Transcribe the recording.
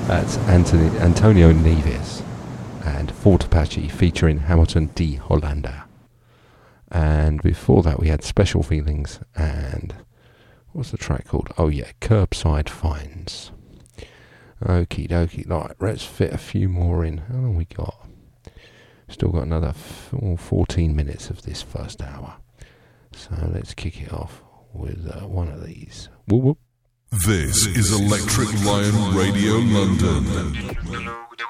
That's Antonio Neves and Fort Apache featuring Hamilton D. Hollander. And before that we had Special Feelings and what's the track called? Oh yeah, Curbside Finds. Okie dokie. Right, let's fit a few more in. How long we got? Still got another 14 minutes of this first hour. So let's kick it off with one of these. Whoop whoop. This is Electric Lion Radio London.